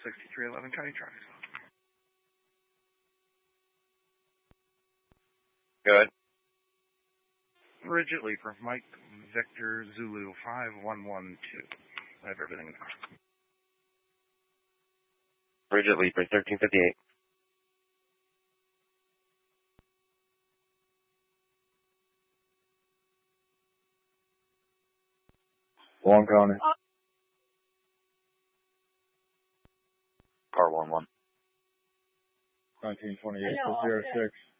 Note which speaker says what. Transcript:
Speaker 1: 6311 County Traffic.
Speaker 2: Good.
Speaker 1: Bridget Leaper, Mike Victor Zulu 5112. I have everything in the car.
Speaker 2: Bridget Leaper, 1358.
Speaker 3: Long County.
Speaker 2: Car 11.
Speaker 3: 1928 to 06.